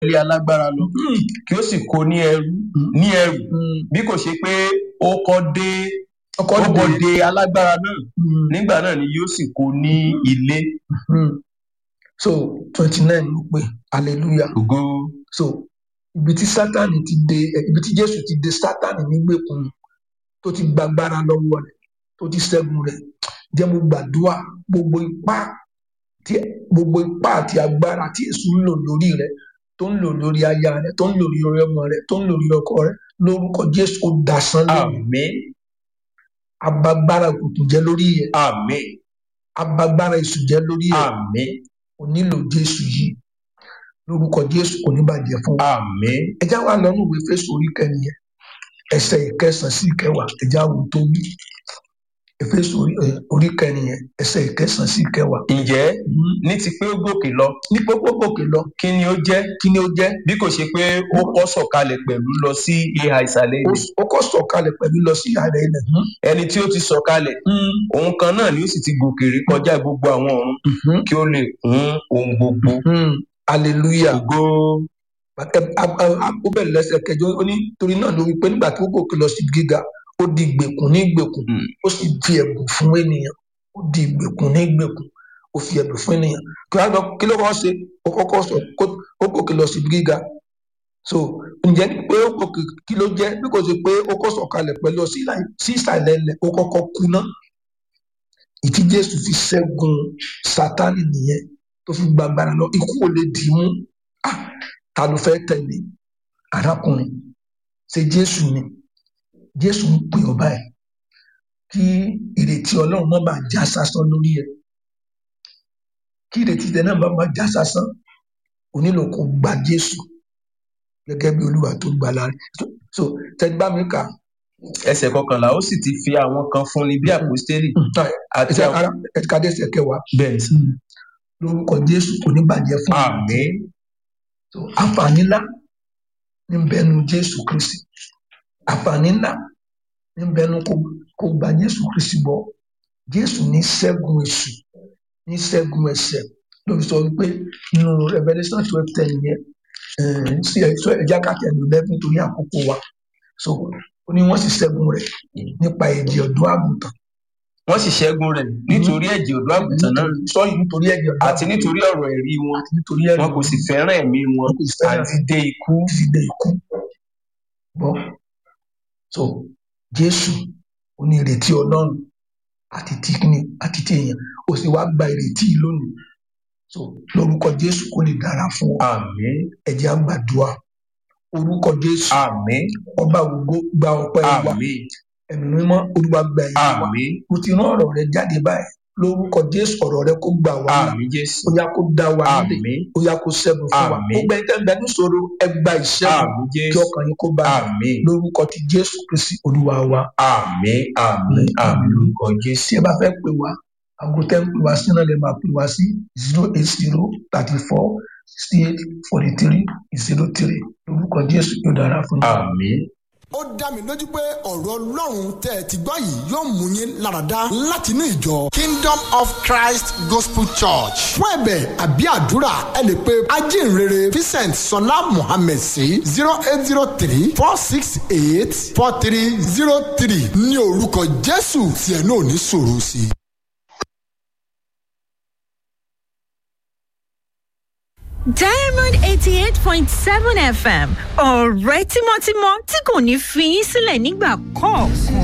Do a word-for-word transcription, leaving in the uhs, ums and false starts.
ilé alágbára lọ kí ó sì kó ní ẹrú ní ẹrù bí kò ṣe pé ó kọ́ dé ọkọ̀ dé alágbára náà nígbà náà ni yóò sì kó ní ilé. So twenty nine ló pé hallelujah. Ògo. So ibi tí Sátánì ti dé ibi tí Jésù ti dé Sátánì nígbèkùn tó ti gbàgbára lọ́wọ́ rẹ̀ tó ti ṣẹ́gun rẹ̀ jẹ́ mo gbàdúrà gbogbo ipá tí gbogbo ipá àti agbára tí Èṣù ń lò lórí rẹ̀ tó ń lò lórí aya rẹ̀ tó ń lò lórí ọmọ rẹ̀ tó ń lò lórí ọkọ rẹ̀ lórúkọ Jésù ó dasán lórí. Àmín. Abagbára òkùnkùn jẹ́ lórí ẹ̀. Àmín. Abagbára èṣù jẹ́ lórí ẹ̀. Àmín. O nílò Jésù yìí lórúkọ Jésù kò ní bàjẹ́ fún wa. Àmín. Ẹ já wa lọ́nà ìwé Éfésù orí kẹrin yẹn ẹsẹ̀ ìkẹsàn sí ìkẹwàá ẹ já wo tó wí. Éfésù orí kẹrin yẹn ẹsẹ̀ ìkẹsàn sí ìkẹwàá. Ǹjẹ́ ní ti pé ó gòkè lọ ní pé ó gòkè lọ kí ni ó jẹ́ kí ni ó jẹ́ bí kò ṣe pé ó kọ́ sọ̀kalẹ̀ pẹ̀lú lọ sí ìhà ìsàlẹ̀ ilẹ̀. ó kọ́ sọ̀kalẹ̀ pẹ̀lú lọ sí ìhà ilẹ̀. Ẹni tí ó ti sọ̀kalẹ̀ òun kan náà ni ó sì ti gòkè rí kọjá gbogbo àwọn ọ̀run kí ó lè kún ohun gbogbo. Hallelujah. Ògo. Ó bẹ̀rẹ̀ lẹ́sẹ̀ kẹjọ ó ní torí náà ló wí pé nígbà tí ó gòkè lọ sí gíga ó di ìgbèkùn ní ìgbèkùn ó sì di ẹ̀bùn fún ènìyàn ó di ìgbèkùn ní ìgbèkùn ó fi ẹ̀bùn fún ènìyàn kí ló kọ́ ṣe ó kọ́kọ́ sọ ó gòkè lọ sí gíga. So ǹjẹ́ pé ó gòkè kí ló jẹ́ bí kò ṣe pé ó kọ́ sọ̀kalẹ̀ pẹ̀lú sí ìsàlẹ̀ ilẹ̀ ó kọ́kọ́ kú ná. Ìtí Jésù fi ṣẹ́gun Sátánì nìyẹn tó fi gbàgbára lọ ikú ò lè dì í mú. Ta ló fẹ́ tẹ̀lé arákùnrin ṣe Jésù ni Jésù ń pè ọ́ báyìí kí ìrètí Ọlọ́run má bàa já sásán lórí ẹ̀ kí ìrètí tẹ náà má bàa já sásán o nílò kó gba Jésù gẹ́gẹ́ bí Olúwa tó gbà lára. So tẹ́tí bá mi kà. Ẹsẹ̀ kọkànlá ó sì ti fi àwọn kan fún ni bí àpọ́stélì àti àwọn ẹ̀ka dẹ́sẹ̀ kẹwàá. Bẹ́ẹ̀ ni. Lórúkọ Jésù kò ní bàjẹ́ fún mi. Àmín. So àǹfààní ńlá ní bẹnu Jésù Kristi àǹfààní ńlá ní bẹnu kó gba Jésù Kristi bọ̀. Jésù ní ṣẹ́gun èṣù ní ṣẹ́gun ẹ̀ṣẹ̀ lórí sọ wípé nínú Revelation twelve ten yẹn sí ẹja kàtẹ́nu lẹ́fún torí àkókò wa. So ó ní wọ́n sì ṣẹ́gun rẹ̀ nípa ẹ̀jẹ̀ ọ̀dọ́ àgùntàn. Wọ́n sì ṣẹ́gun rẹ̀ nítorí ẹ̀jẹ̀ ọ̀dọ́ àgùntàn náà sọ́yìn nítorí ẹ̀jẹ̀ ọ̀dọ́ àti nítorí ọ̀rọ̀ ẹ̀rí wọn wọn kò sì fẹ́ràn ẹ̀mí wọn àti dé ikú. Àti dé ikú. Bọ́ so Jésù ó ní ìrètí Ọlọ́run àti tí kíni àti tí èèyàn ó sì wá gba ìrètí lónìí. So lórúkọ Jésù kó lè dára fún ọ. Àmín. Ẹ jẹ́ á gbàdúrà orúkọ Jésù. Àmín. Ọba ògo gba ọpẹ́ wa. Àmín. Ẹ̀mí mímọ́ Olúwa gba ẹ̀yìn wa. Àmín. Mo ti rán ọ̀rọ̀ rẹ jáde báyìí lórúkọ Jésù ọ̀rọ̀ rẹ kó gbà wá. Àmín Jésù. Ó yá kó dá wa nílé. Àmín. Ó yá kó ṣẹ́gun fún wa. Àmín. Ó gbẹ tẹ́ ń bẹ níṣòro ẹ gba ìṣẹ́gun. Àmín Jésù. Kí ọkàn yín kó bá a. Àmín. Lórúkọ ti Jésù Kristi Olúwa wa. Àmín. Àmín. Àmín lórúkọ Jésù. Tí ẹ bá fẹ́ pè wá aago tẹ́ ń pè wá sí náà lè máa pè wá sí zero eight zero thirty four sixty eight forty three zero three lórúkọ Jésù yóò dára fún yín. Àmín. Ó dá mi lójú pé ọ̀rọ̀ Ọlọ́run tẹ́ ẹ ti gbọ́ yìí yóò mú yín láradá láti inú ìjọ Kingdom of Christ Gospel Church. Fún ẹ̀bẹ̀ àbí àdúrà ẹ lè pe ajínrere Vincent Sọlá Mohammed sí zero eight zero three four six eight four three zero three ní orúkọ Jésù tí ẹ náà ní sọ̀rọ̀ sí. Diamond eighty eight point seven F M ọ̀rẹ́ tímọ́tímọ́ tí kò ní fi yín sílẹ̀ nígbà kọ̀ọ̀kan.